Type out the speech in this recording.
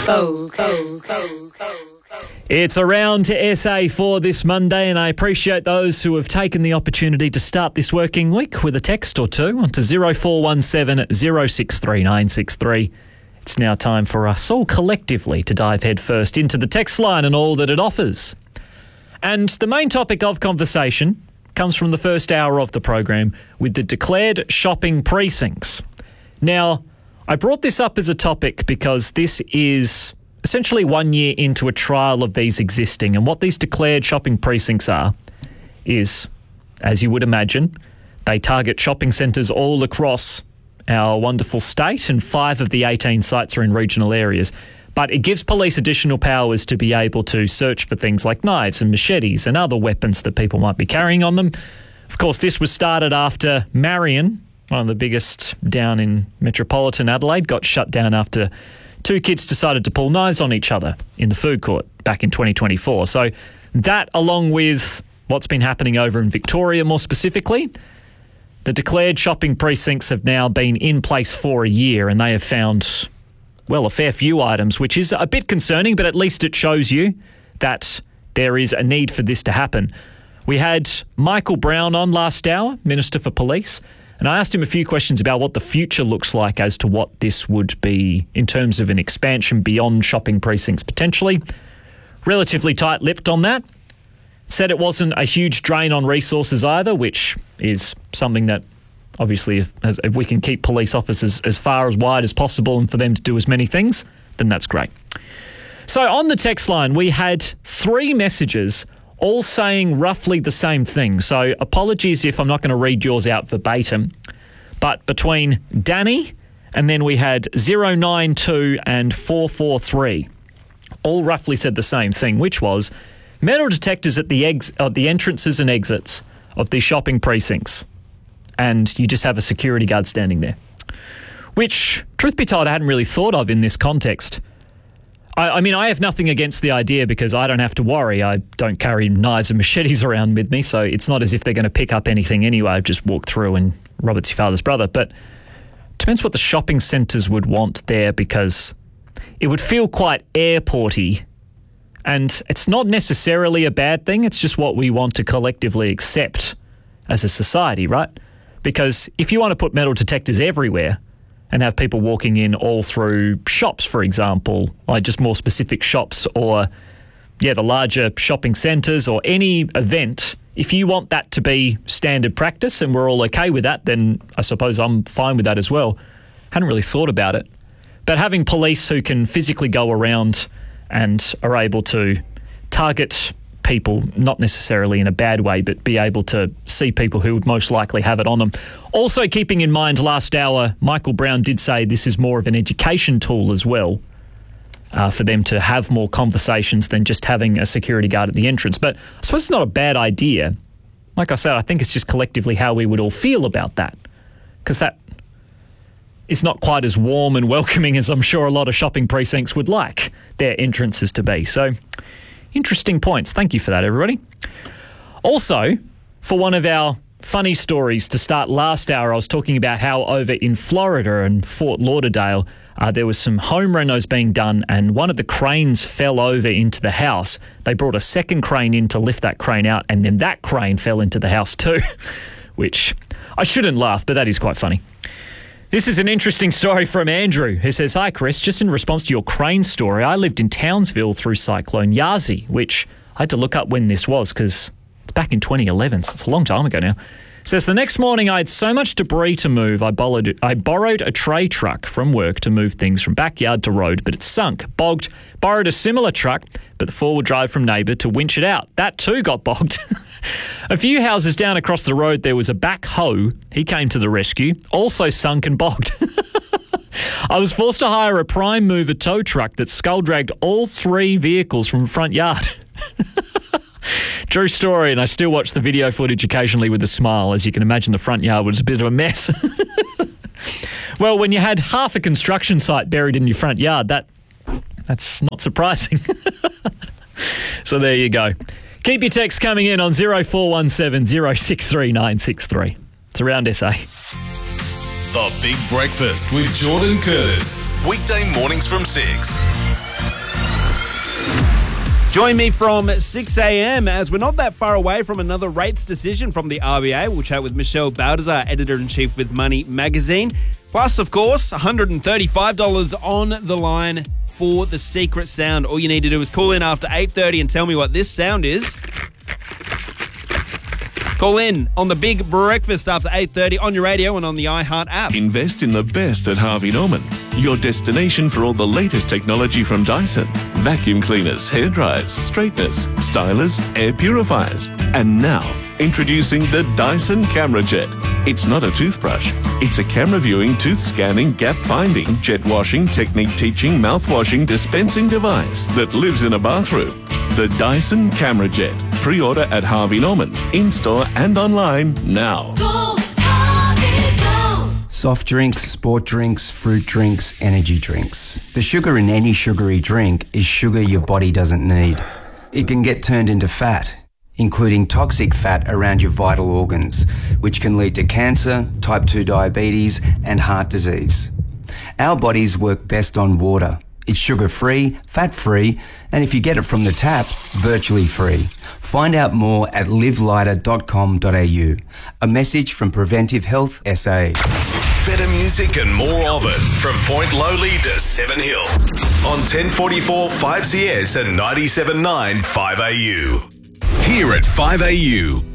It's Around SA for this Monday, and I appreciate those who have taken the opportunity to start this working week with a text or two onto 0417 063 963. It's now time for us all collectively to dive headfirst into the text line and all that it offers. And the main topic of conversation comes from the first hour of the program with the declared shopping precincts. Now, I brought this up as a topic because this is essentially 1 year into a trial of these existing, and what these declared shopping precincts are is, as you would imagine, they target shopping centres all across our wonderful state, and 5 of the 18 sites are in regional areas. But it gives police additional powers to be able to search for things like knives and machetes and other weapons that people might be carrying on them. Of course, this was started after Marion, one of the biggest down in metropolitan Adelaide, got shut down after 2 kids decided to pull knives on each other in the food court back in 2024. So that, along with what's been happening over in Victoria more specifically, the declared shopping precincts have now been in place for a year, and they have found, well, a fair few items, which is a bit concerning, but at least it shows you that there is a need for this to happen. We had Michael Brown on last hour, Minister for Police, and I asked him a few questions about what the future looks like as to what this would be in terms of an expansion beyond shopping precincts potentially. Relatively tight-lipped on that. Said it wasn't a huge drain on resources either, which is something that obviously if we can keep police officers as far as wide as possible and for them to do as many things, then that's great. So on the text line, we had 3 messages all saying roughly the same thing. So apologies if I'm not going to read yours out verbatim, but between Danny and then we had 092 and 443, all roughly said the same thing, which was metal detectors at the entrances and exits of these shopping precincts, and you just have a security guard standing there, which, truth be told, I hadn't really thought of in this context. I mean, I have nothing against the idea because I don't have to worry. I don't carry knives and machetes around with me, so it's not as if they're going to pick up anything anyway. I've just walked through and Robert's your father's brother. But it depends what the shopping centres would want there, because it would feel quite airporty, and it's not necessarily a bad thing. It's just what we want to collectively accept as a society, right? Because if you want to put metal detectors everywhere and have people walking in all through shops, for example, like just more specific shops, or, the larger shopping centres or any event, if you want that to be standard practice and we're all okay with that, then I suppose I'm fine with that as well. Hadn't really thought about it. But having police who can physically go around and are able to target people, not necessarily in a bad way, but be able to see people who would most likely have it on them. Also, keeping in mind, last hour, Michael Brown did say this is more of an education tool as well, for them to have more conversations than just having a security guard at the entrance. But I suppose it's not a bad idea. Like I said, I think it's just collectively how we would all feel about that, because that is not quite as warm and welcoming as I'm sure a lot of shopping precincts would like their entrances to be. So, interesting points. Thank you for that, everybody. Also, for one of our funny stories to start last hour, I was talking about how over in Florida and Fort Lauderdale, there was some home renos being done, and one of the cranes fell over into the house. They brought a second crane in to lift that crane out, and then that crane fell into the house too, which I shouldn't laugh, but that is quite funny. This is an interesting story from Andrew, who says, "Hi Chris, just in response to your crane story, I lived in Townsville through Cyclone Yazi," which I had to look up when this was because it's back in 2011, so it's a long time ago now. Says, "The next morning I had so much debris to move, I borrowed a tray truck from work to move things from backyard to road, but it sunk, bogged, borrowed a similar truck, but the four-wheel drive from neighbour to winch it out. That too got bogged. A few houses down across the road, there was a backhoe. He came to the rescue, also sunk and bogged. I was forced to hire a prime mover tow truck that skull-dragged all 3 vehicles from the front yard." True story, and I still watch the video footage occasionally with a smile. As you can imagine, the front yard was a bit of a mess. Well, when you had half a construction site buried in your front yard, that's not surprising. So there you go. Keep your texts coming in on 0417 063 963. It's Around SA. The Big Breakfast with Jordan Curtis. Weekday mornings from 6. Join me from 6 a.m. as we're not that far away from another rates decision from the RBA. We'll chat with Michelle Baldassar, Editor-in-Chief with Money Magazine. Plus, of course, $135 on the line for the secret sound. All you need to do is call in after 8:30 and tell me what this sound is. Call in on the Big Breakfast after 8:30 on your radio and on the iHeart app. Invest in the best at Harvey Norman, your destination for all the latest technology from Dyson. Vacuum cleaners, hairdryers, straighteners, stylers, air purifiers. And now, introducing the Dyson Camera Jet. It's not a toothbrush. It's a camera viewing, tooth scanning, gap finding, jet washing, technique teaching, mouth washing, dispensing device that lives in a bathroom. The Dyson Camera Jet. Pre-order at Harvey Norman, in-store and online now. Go, Harvey, go! Soft drinks, sport drinks, fruit drinks, energy drinks. The sugar in any sugary drink is sugar your body doesn't need. It can get turned into fat, including toxic fat around your vital organs, which can lead to cancer, type 2 diabetes, and heart disease. Our bodies work best on water. It's sugar-free, fat-free, and if you get it from the tap, virtually free. Find out more at livelighter.com.au. A message from Preventive Health SA. Better music and more of it from Point Lowly to Seven Hill on 1044 5CS and 97.9 5AU. Here at 5AU,